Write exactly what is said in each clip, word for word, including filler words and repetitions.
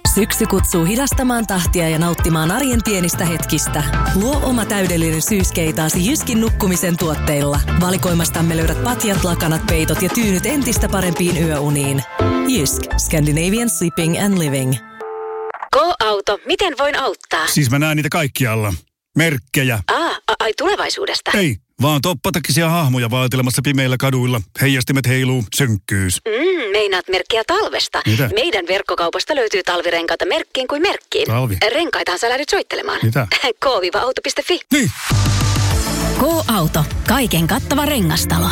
Syksy kutsuu hidastamaan tahtia ja nauttimaan arjen pienistä hetkistä. Luo oma täydellinen syyskeitaasi Jyskin nukkumisen tuotteilla. Valikoimastamme löydät patjat, lakanat, peitot ja tyynyt entistä parempiin yöuniin. Jysk. Scandinavian Sleeping and Living. Go-auto. Miten voin auttaa? Siis mä näen niitä kaikkialla. Merkkejä. Aa, ai tulevaisuudesta? Ei, vaan toppatakisia hahmoja vaeltelemassa pimeillä kaduilla. Heijastimet heiluu, synkkyys. Mm, meinaat merkkiä talvesta. Mitä? Meidän verkkokaupasta löytyy talvirenkaita merkkiin kuin merkkiin. Talvi? Renkaitahan sä lähdyt soittelemaan. Mitä? K auto piste fi. Niin. Go-auto. Kaiken kattava rengastalo.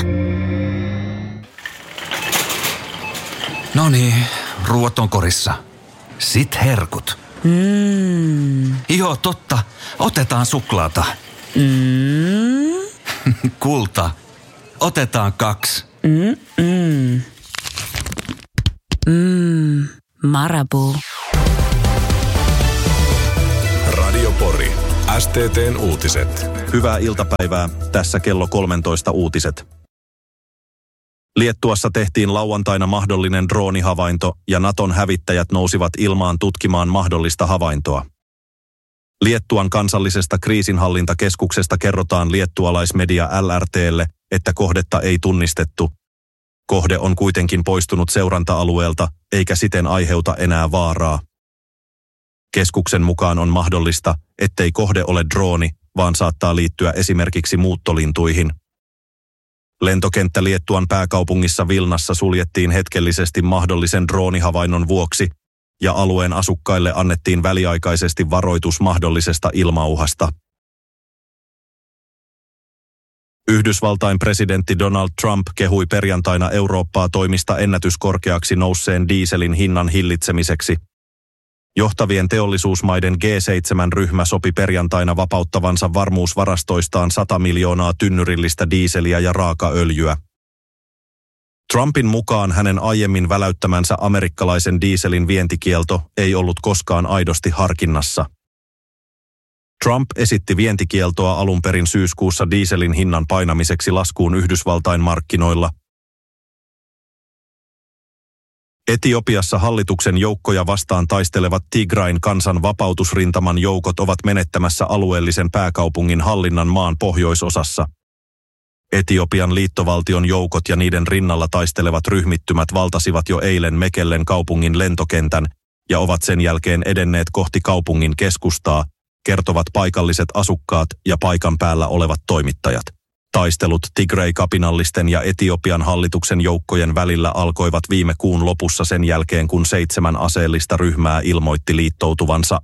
Noniin, ruuat on korissa. Sit herkut. Mm. Joo, totta. Otetaan suklaata. Mm. Kulta. Otetaan kaksi. Mm-mm. Mm. Marabou. Radio Pori. S T T:n uutiset. Hyvää iltapäivää. Tässä kello kolmetoista uutiset. Liettuassa tehtiin lauantaina mahdollinen droonihavainto ja Naton hävittäjät nousivat ilmaan tutkimaan mahdollista havaintoa. Liettuan kansallisesta kriisinhallintakeskuksesta kerrotaan liettualaismedia L R T:lle, että kohdetta ei tunnistettu. Kohde on kuitenkin poistunut seuranta-alueelta, eikä siten aiheuta enää vaaraa. Keskuksen mukaan on mahdollista, ettei kohde ole drooni, vaan saattaa liittyä esimerkiksi muuttolintuihin. Lentokenttä Liettuan pääkaupungissa Vilnassa suljettiin hetkellisesti mahdollisen droonihavainnon vuoksi, ja alueen asukkaille annettiin väliaikaisesti varoitus mahdollisesta ilmauhasta. Yhdysvaltain presidentti Donald Trump kehui perjantaina Eurooppaa toimista ennätyskorkeaksi nousseen dieselin hinnan hillitsemiseksi. Johtavien teollisuusmaiden G seitsemän -ryhmä sopi perjantaina vapauttavansa varmuusvarastoistaan sata miljoonaa tynnyrillistä diiseliä ja raakaöljyä. Trumpin mukaan hänen aiemmin väläyttämänsä amerikkalaisen dieselin vientikielto ei ollut koskaan aidosti harkinnassa. Trump esitti vientikieltoa alun perin syyskuussa dieselin hinnan painamiseksi laskuun Yhdysvaltain markkinoilla. Etiopiassa hallituksen joukkoja vastaan taistelevat Tigrain kansan vapautusrintaman joukot ovat menettämässä alueellisen pääkaupungin hallinnan maan pohjoisosassa. Etiopian liittovaltion joukot ja niiden rinnalla taistelevat ryhmittymät valtasivat jo eilen Mekellen kaupungin lentokentän ja ovat sen jälkeen edenneet kohti kaupungin keskustaa, kertovat paikalliset asukkaat ja paikan päällä olevat toimittajat. Taistelut Tigray-kapinallisten ja Etiopian hallituksen joukkojen välillä alkoivat viime kuun lopussa sen jälkeen, kun seitsemän aseellista ryhmää ilmoitti liittoutuvansa.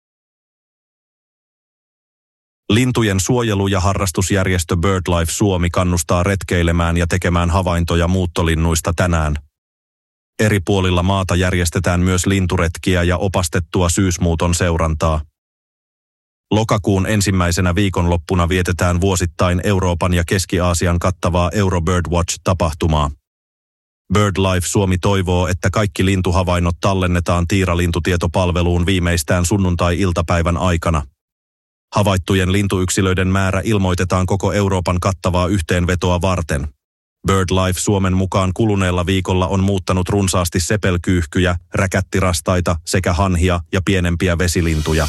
Lintujen suojelu- ja harrastusjärjestö BirdLife Suomi kannustaa retkeilemään ja tekemään havaintoja muuttolinnuista tänään. Eri puolilla maata järjestetään myös linturetkiä ja opastettua syysmuuton seurantaa. Lokakuun ensimmäisenä viikonloppuna vietetään vuosittain Euroopan ja Keski-Aasian kattavaa Euro Birdwatch-tapahtumaa. BirdLife Suomi toivoo, että kaikki lintuhavainnot tallennetaan Tiira-lintutietopalveluun viimeistään sunnuntai-iltapäivän aikana. Havaittujen lintuyksilöiden määrä ilmoitetaan koko Euroopan kattavaa yhteenvetoa varten. BirdLife Suomen mukaan kuluneella viikolla on muuttanut runsaasti sepelkyyhkyjä, räkättirastaita sekä hanhia ja pienempiä vesilintuja.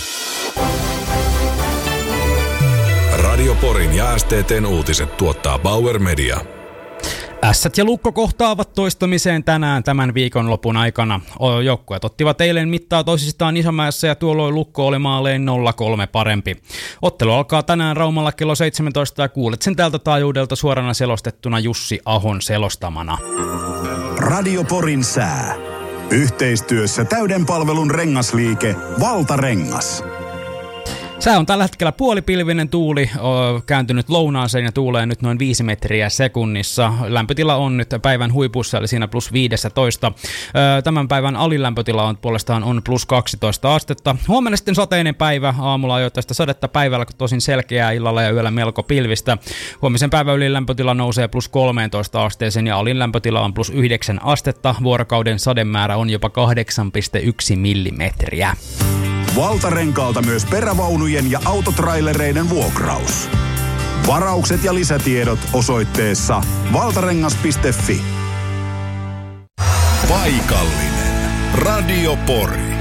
Radio Porin ja S T T:n uutiset tuottaa Bauer Media. Ässät ja Lukko kohtaavat toistamiseen tänään tämän viikonlopun aikana. Joukkueet ottivat eilen mittaa toisistaan Isomäessä ja tuolloin Lukko oli maaleen nolla kolme parempi. Ottelu alkaa tänään Raumalla kello seitsemäntoista ja kuulet sen tältä taajuudelta suorana selostettuna Jussi Ahon selostamana. Radio Porin sää. Yhteistyössä täyden palvelun rengasliike Valtarengas. Sää on tällä hetkellä puolipilvinen, tuuli on kääntynyt lounaaseen ja tuulee nyt noin viisi metriä sekunnissa. Lämpötila on nyt päivän huipussa, eli siinä plus viisitoista. Tämän päivän alilämpötila on puolestaan on plus kaksitoista astetta. Huomenna sitten sateinen päivä, aamulla ajoittaista sadetta, päivällä tosin selkeää, illalla ja yöllä melko pilvistä. Huomisen päivän ylilämpötila nousee plus kolmetoista asteeseen ja alinlämpötila on plus yhdeksän astetta. Vuorokauden sademäärä on jopa kahdeksan pilkku yksi millimetriä. Valtarenkaalta myös perävaunujen ja autotrailereiden vuokraus. Varaukset ja lisätiedot osoitteessa valtarengas piste fi. Paikallinen Radio Pori.